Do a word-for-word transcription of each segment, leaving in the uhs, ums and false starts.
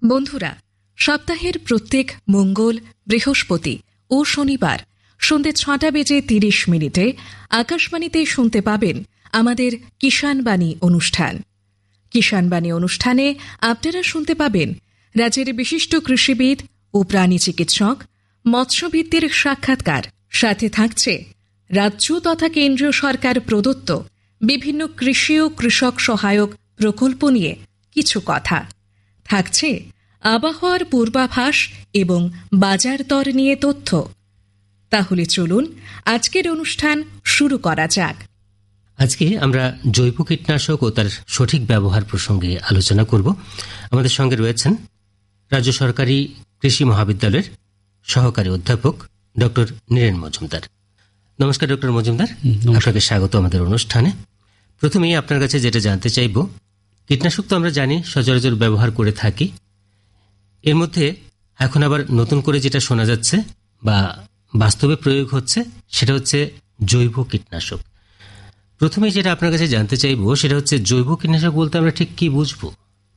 বন্ধুরা, সপ্তাহের প্রত্যেক মঙ্গল, বৃহস্পতি ও শনিবার সন্ধ্যে ছটা বেজে তিরিশ মিনিটে আকাশবাণীতে শুনতে পাবেন আমাদের কিষাণবাণী অনুষ্ঠান। কিষাণবাণী অনুষ্ঠানে আপনারা শুনতে পাবেন রাজ্যের বিশিষ্ট কৃষিবিদ ও প্রাণী চিকিৎসক, মৎস্যভিত্তির সাক্ষাৎকার। সাথে থাকছে রাজ্য তথা কেন্দ্রীয় সরকার প্রদত্ত বিভিন্ন কৃষি ও কৃষক সহায়ক প্রকল্প নিয়ে কিছু কথা। থাকছে আবহাওয়ার পূর্বাভাস এবং বাজার দর নিয়ে তথ্য। তাহলে চলুন আজকের অনুষ্ঠান শুরু করা যাক। আজকে আমরা জৈব কীটনাশক ও তার সঠিক ব্যবহার প্রসঙ্গে আলোচনা করব। আমাদের সঙ্গে রয়েছেন রাজ্য সরকারি কৃষি মহাবিদ্যালয়ের সহকারী অধ্যাপক ডক্টর নীরেন মজুমদার। নমস্কার ডক্টর মজুমদার, আপনাকে স্বাগত আমাদের অনুষ্ঠানে। প্রথমেই আপনার কাছে যেটা জানতে চাইব, কীটনাশক তো আমরা জানি সচরাচর ব্যবহার করে থাকি, এর মধ্যে এখন আবার নতুন করে যেটা শোনা যাচ্ছে বা বাস্তবে প্রয়োগ হচ্ছে সেটা হচ্ছে জৈব কীটনাশক। প্রথমে যেটা আপনার কাছে জানতে চাইব সেটা হচ্ছে জৈব কীটনাশক বলতে আমরা ঠিক কি বুঝবো?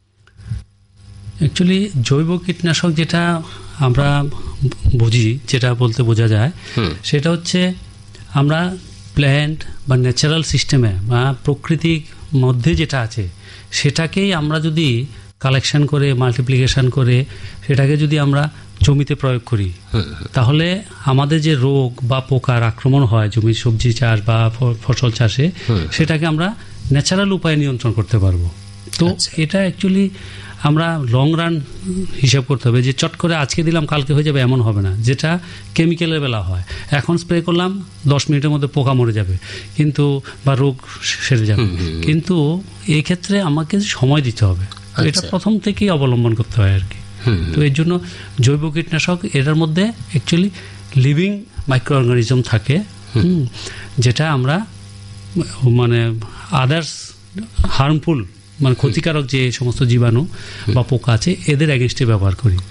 অ্যাকচুয়ালি জৈব কীটনাশক যেটা আমরা বুঝি, যেটা বলতে বোঝা যায়, সেটা হচ্ছে আমরা প্ল্যান্ট বা ন্যাচারাল সিস্টেমে বা প্রকৃতির মধ্যে যেটা আছে সেটাকেই আমরা যদি কালেকশন করে মাল্টিপ্লিকেশন করে সেটাকে যদি আমরা জমিতে প্রয়োগ করি, তাহলে আমাদের যে রোগ বা পোকার আক্রমণ হয় জমির সবজি চাষ বা ফসল চাষে, সেটাকে আমরা ন্যাচারাল উপায়ে নিয়ন্ত্রণ করতে পারবো। তো এটা অ্যাকচুয়ালি আমরা লং রান হিসাব করতে হবে, যে চট করে আজকে দিলাম কালকে হয়ে যাবে এমন হবে না। যেটা কেমিক্যালের বেলা হয়, এখন স্প্রে করলাম দশ মিনিটের মধ্যে পোকা মরে যাবে কিন্তু বা রোগ সেরে যাবে, কিন্তু এই ক্ষেত্রে আমাকে সময় দিতে হবে। এটা প্রথম থেকেই অবলম্বন করতে হয় আর কি। তো এর জন্য জৈব কীটনাশক এটার মধ্যে অ্যাকচুয়ালি লিভিং মাইক্রো অর্গানিজম থাকে, যেটা আমরা মানে আদার্স হার্মফুল মানে ক্ষতিকারক যে সমস্ত জীবাণু বা পোকা আছে এদের এগেনস্টে ব্যবহার করি।